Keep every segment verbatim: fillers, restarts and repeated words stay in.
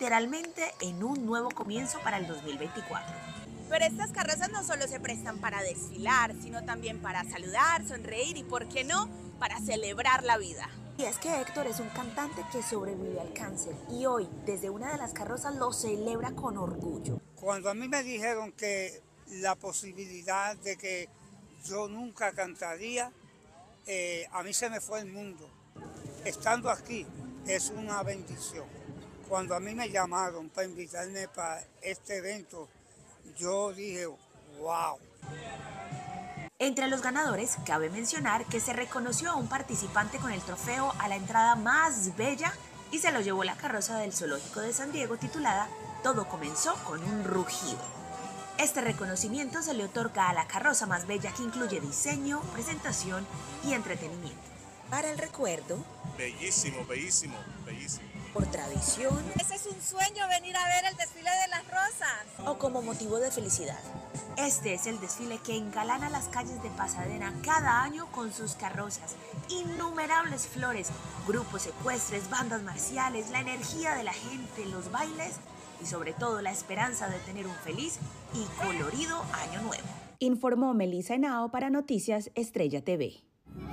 literalmente en un nuevo comienzo para el dos mil veinticuatro. Pero estas carrozas no solo se prestan para desfilar, sino también para saludar, sonreír y, ¿por qué no?, para celebrar la vida. Y es que Héctor es un cantante que sobrevivió al cáncer y hoy, desde una de las carrozas, lo celebra con orgullo. Cuando a mí me dijeron que la posibilidad de que yo nunca cantaría, eh, a mí se me fue el mundo. Estando aquí es una bendición. Cuando a mí me llamaron para invitarme para este evento, yo dije, wow. Entre los ganadores, cabe mencionar que se reconoció a un participante con el trofeo a la entrada más bella y se lo llevó la carroza del Zoológico de San Diego titulada Todo comenzó con un rugido. Este reconocimiento se le otorga a la carroza más bella que incluye diseño, presentación y entretenimiento. Para el recuerdo, bellísimo, bellísimo, bellísimo. Por tradición, ese es un sueño, venir a ver el desfile de las rosas. O como motivo de felicidad. Este es el desfile que engalana las calles de Pasadena cada año con sus carrozas, innumerables flores, grupos ecuestres, bandas marciales, la energía de la gente, los bailes y sobre todo la esperanza de tener un feliz y colorido año nuevo. Informó Melissa Henao para Noticias Estrella T V.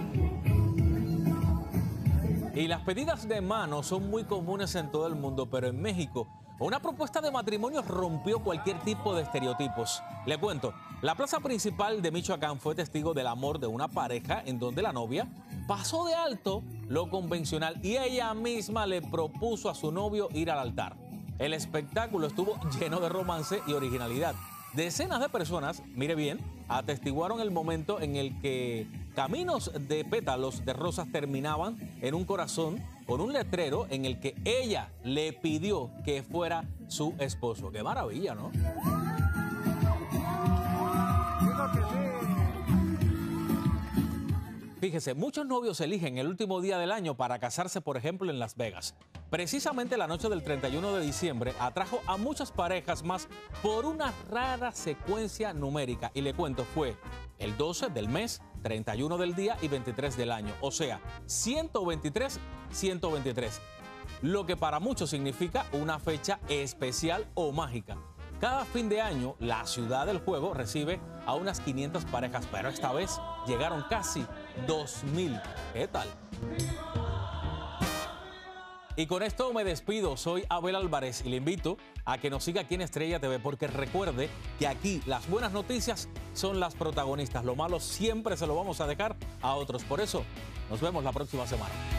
Y las pedidas de mano son muy comunes en todo el mundo, pero en México una propuesta de matrimonio rompió cualquier tipo de estereotipos. Le cuento, la plaza principal de Michoacán fue testigo del amor de una pareja en donde la novia pasó de alto lo convencional y ella misma le propuso a su novio ir al altar. El espectáculo estuvo lleno de romance y originalidad. Decenas de personas, mire bien, atestiguaron el momento en el que caminos de pétalos de rosas terminaban en un corazón con un letrero en el que ella le pidió que fuera su esposo. ¡Qué maravilla!, ¿no? Fíjese, muchos novios eligen el último día del año para casarse, por ejemplo, en Las Vegas. Precisamente la noche del treinta y uno de diciembre atrajo a muchas parejas más por una rara secuencia numérica. Y le cuento, fue el doce del mes, treinta y uno del día y veintitrés del año. O sea, ciento veintitrés, ciento veintitrés. Lo que para muchos significa una fecha especial o mágica. Cada fin de año, la ciudad del juego recibe a unas quinientas parejas, pero esta vez llegaron casi dos mil. ¿Qué tal? Y con esto me despido. Soy Abel Álvarez y le invito a que nos siga aquí en Estrella T V, porque recuerde que aquí las buenas noticias son las protagonistas. Lo malo siempre se lo vamos a dejar a otros. Por eso, nos vemos la próxima semana.